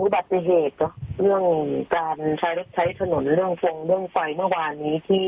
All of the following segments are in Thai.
อุบัติเหตุเรื่องการใช้รถใช้ถนนเรื่องไฟเมื่อวานนี้ที่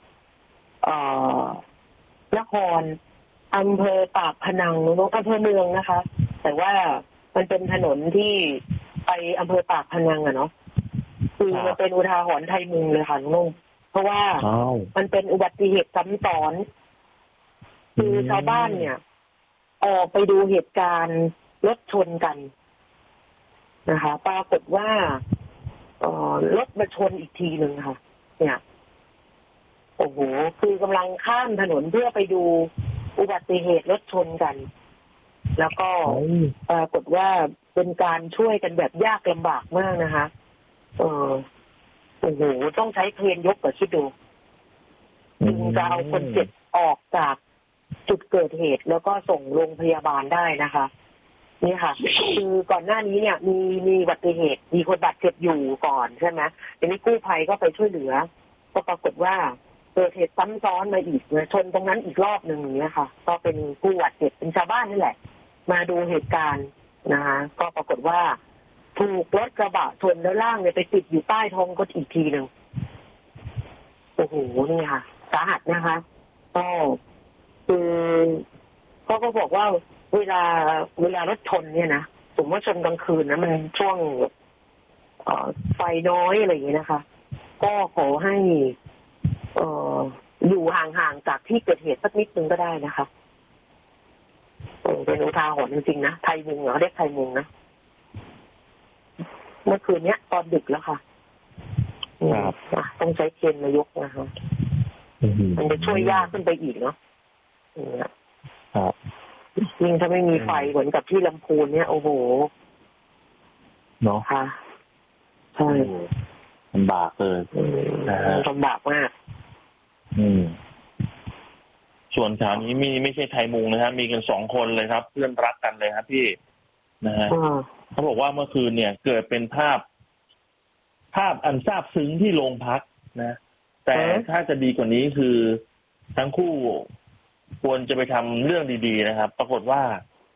นครอำเภอปากพนังอำเภอเมืองนะคะ แต่ว่ามันเป็นถนนที่ไปอำเภอปากพนังอะเนาะคือมันเป็นอุทาหรณ์ไทยมุงเลยค่ะลุงเพราะว่ามันเป็นอุบัติเหตุซ้ำซ้อนคือชาวบ้านเนี่ยออกไปดูเหตุการณ์รถชนกันนะคะปรากฏว่ารถมาชนอีกทีหนึ่งค่ะเนี่ยโอ้โหคือกำลังข้ามถนนเพื่อไปดูอุบัติเหตุรถชนกันแล้วก็ปรากฏว่าเป็นการช่วยกันแบบยากลำบากมากนะคะโอ้โหต้องใช้เครนยกคิดดูจึงจะเอาคนเจ็บออกจากจุดเกิดเหตุแล้วก็ส่งโรงพยาบาลได้นะคะนี่ค่ะคือก่อนหน้านี้เนี่ยมีอุบัติเหตุมีคนบาดเจ็บอยู่ก่อนใช่ไหมทีนี้กู้ภัยก็ไปช่วยเหลือก็ปรากฏว่าเกิดเหตุซ้ำซ้อนมาอีกชนตรงนั้นอีกรอบหนึ่งอย่างนี้ค่ะก็เป็นผู้บาดเจ็บเป็นชาวบ้านนี่แหละมาดูเหตุการณ์นะคะก็ปรากฏว่าถูกรถกระบะชนแล้วล่างเนี่ยไปติดอยู่ใต้ท้องรถอีกทีหนึ่งโอ้โหนี่ค่ะสาหัสนะคะก็คือก็บอกว่าเวลารถชนเนี่ยนะสมมติว่าชนกลางคืนนะมันช่วงไฟน้อยอะไรอย่างเงี้ยนะคะก็ขอให้อยู่ห่างๆจากที่เกิดเหตุสักนิดนึงก็ได้นะคะเป็นอุทาหรณ์จริงๆนะไทยมุงเหรอเรียกไทยมุงนะเมื่อคืนเนี้ยตอนดึกแล้วค่ะต้องใช้เครนมายกนะคะมันจะช่วยยากขึ้นไปอีกเนาะยิ่งถ้าไม่มีไฟเหมือนกับที่ลำพูนเนี่ยโอ้โหเนาะค่ะใช่ลำบากเลยลำบากมากส่วนข่าวนี้ไม่ใช่ไทยมุงนะครับมีกัน2 คนเลยครับเพื่อนรักกันเลยครับพี่นะฮะเขาบอกว่าเมื่อคืนเนี่ยเกิดเป็นภาพอันซาบซึ้งที่โรงพักนะแต่ถ้าจะดีกว่านี้คือทั้งคู่ควรจะไปทำเรื่องดีๆนะครับปรากฏว่า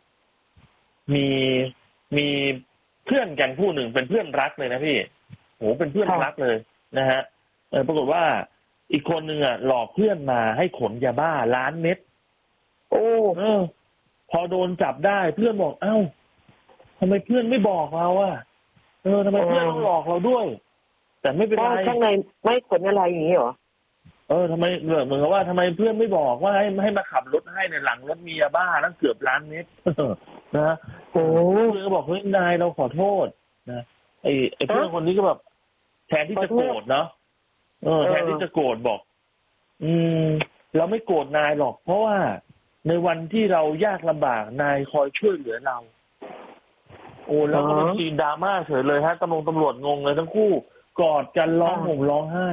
มีเพื่อนกันคู่หนึ่งเป็นเพื่อนรักเลยนะพี่โหเป็นเพื่อนรักเลยนะฮะปรากฏว่าอีกคนนึงหลอกเพื่อนมาให้ขนยาบ้า1,000,000 เม็ดโอ้พอโดนจับได้เพื่อนบอกเอ้าทำไมเพื่อนไม่บอกเราทำไมเพื่อนต้องหลอกเราด้วยแต่ไม่เป็นไรข้างในไม่ขนอะไรอย่างนี้เหรอทำไมเหมือนกับว่าทำไมเพื่อนไม่บอกว่าให้มาขับรถให้ในหลังรถมียาบ้าตั้งเกือบ1,000,000 เม็ดนะเพื่อนก็บอกเฮ้ยนายเราขอโทษนะไอ้เพื่อนคนนี้ก็แบบแทนที่จะโกรธเนาะแทนที่จะโกรธบอกเราไม่โกรธนายหรอกเพราะว่าในวันที่เรายากลำบากนายคอยช่วยเหลือเราแล้วก็เป็นซีนดราม่าเฉยเลยฮะตำรวจงงเลยทั้งคู่กอดกันร้องห่มร้องไห้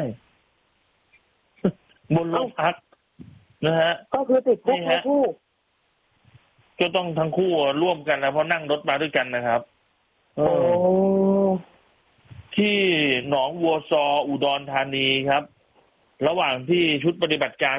บนโรงพักนะฮะก็คือติดคุกทั้งคู่ก็ต้องทั้งคู่ร่วมกันนะเพราะนั่งรถมาด้วยกันนะครับที่หนองวัวซออุดรธานีครับระหว่างที่ชุดปฏิบัติการ